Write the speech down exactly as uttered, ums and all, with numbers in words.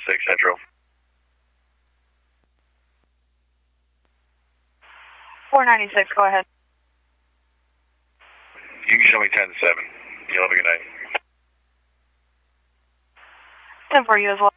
ninety-six Central. four ninety-six, go ahead. You can show me ten seven. You'll have a good night. ten for you as well.